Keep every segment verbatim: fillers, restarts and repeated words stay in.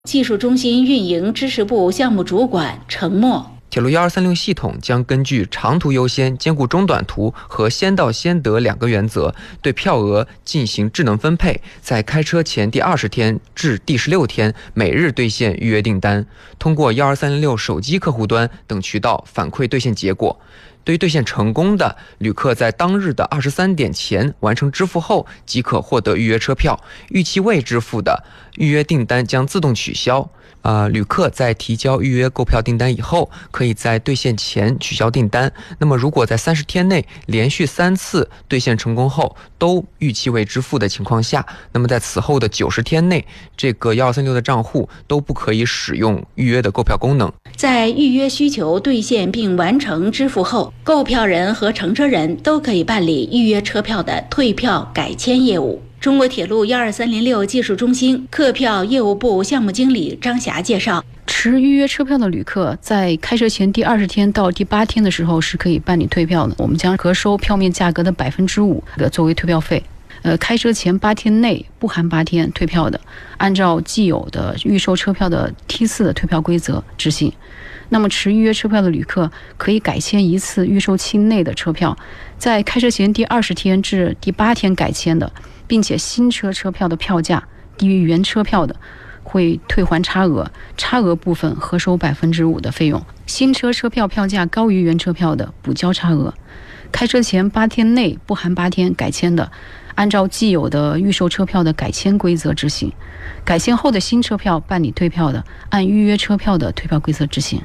技术中心运营支持部项目主管程默。 铁路一二三六系统将根据长途优先、兼顾中短途和先到先得两个原则，对票额进行智能分配，在开车前第二十天至第十六天每日兑现预约订单，通过一二三零六手机客户端等渠道反馈兑现结果。对于兑现成功的旅客，在当日的二十三点前完成支付后，即可获得预约车票。逾期未支付的预约订单将自动取消。呃，旅客在提交预约购票订单以后，可以在兑现前取消订单。那么，如果在三十天内连续三次兑现成功后都逾期未支付的情况下，那么在此后的九十天内，这个一二三六的账户都不可以使用预约的购票功能。 在预约需求兑现并完成支付后，购票人和乘车人都可以办理预约车票的退票改签业务。中国铁路一二三零六技术中心客票业务部项目经理张霞介绍， 持预约车票的旅客在开车前第二十天到第八天的时候是可以办理退票的，我们将核收票面价格的百分之五作为退票费。呃，开车前八天内不含八天退票的，按照既有的预售车票的梯次的退票规则执行。那么持预约车票的旅客可以改签一次预售期内的车票，在开车前第二十天至第八天改签的，并且新车车票的票价低于原车票的，会退还差额，差额部分核收百分之五的费用。新车车票票价高于原车票的，补交差额。开车前八天内不含八天改签的，按照既有的预售车票的改签规则执行。改签后的新车票办理退票的，按预约车票的退票规则执行。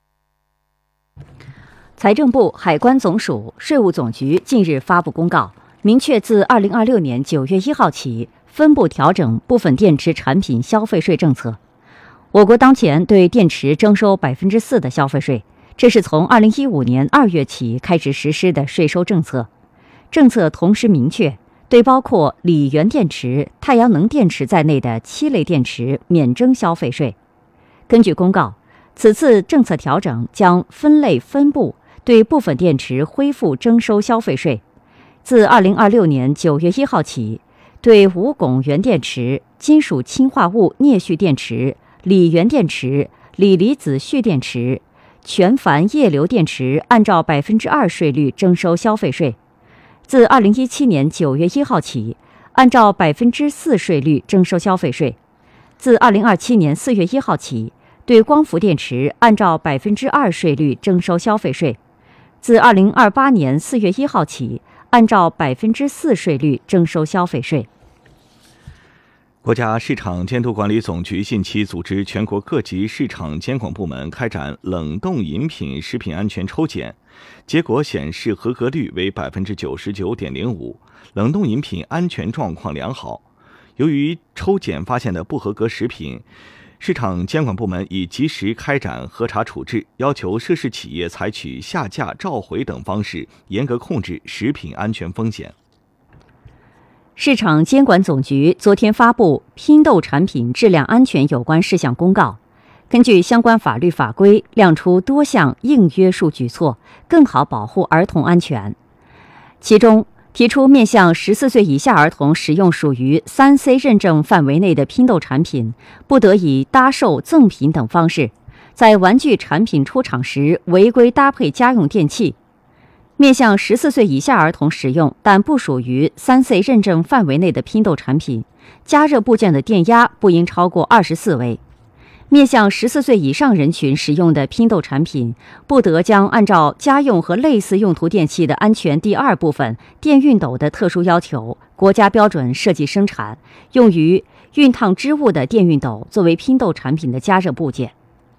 财政部、海关总署、税务总局近日发布公告，明确自二零二六年九月一号起，分步调整部分电池产品消费税政策。我国当前对电池征收百分之四的消费税，这是从二零一五年二月起开始实施的税收政策。政策同时明确，对包括锂源电池、太阳能电池在内的七类电池免征消费税。根据公告，此次政策调整将分类分步对部分电池恢复征收消费税。自二零二六年九月一号起，对无汞原电池、金属氢化物镍蓄电池、锂源电池、锂离子蓄电池、全钒液流电池按照百分之二税率征收消费税。自二零一七年九月一号起，按照百分之四税率征收消费税。自二零二七年四月一号起，对光伏电池按照百分之二税率征收消费税。自二零二八年四月一号起，按照百分之四税率征收消费税。 国家市场监督管理总局近期组织全国各级市场监管部门开展冷冻饮品食品安全抽检，结果显示合格率为百分之九十九点零五，冷冻饮品安全状况良好。由于抽检发现的不合格食品，市场监管部门已及时开展核查处置，要求涉事企业采取下架、召回等方式，严格控制食品安全风险。 市场监管总局昨天发布拼豆产品质量安全有关事项公告，根据相关法律法规，亮出多项硬约束举措，更好保护儿童安全。其中，提出面向十四岁以下儿童使用属于三 C 认证范围内的拼豆产品，不得以搭售、赠品等方式，在玩具产品出厂时违规搭配家用电器。面向十四岁以下儿童使用但不属于三 C 认证范围内的拼豆产品，加热部件的电压不应超过二十四微。面向十四岁以上人群使用的拼豆产品，不得将按照家用和类似用途电器的安全第二部分电熨斗的特殊要求、国家标准设计生产，用于熨烫织物的电熨斗作为拼豆产品的加热部件。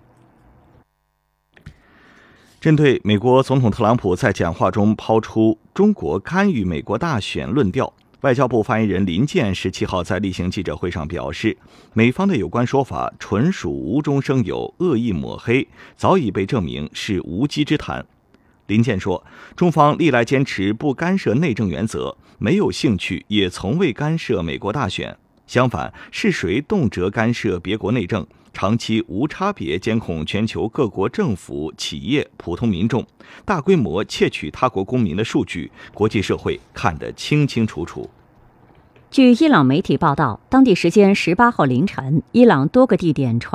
针对美国总统特朗普在讲话中抛出中国干预美国大选论调，外交部发言人林健十七号在例行记者会上表示，美方的有关说法纯属无中生有、恶意抹黑，早已被证明是无稽之谈。林健说，中方历来坚持不干涉内政原则，没有兴趣也从未干涉美国大选，相反，是谁动辄干涉别国内政，长期无差别监控全球各国政府、企业、普通民众，大规模窃取他国公民的数据，国际社会看得清清楚楚。 据伊朗媒体报道，当地时间十八号凌晨，伊朗多个地点传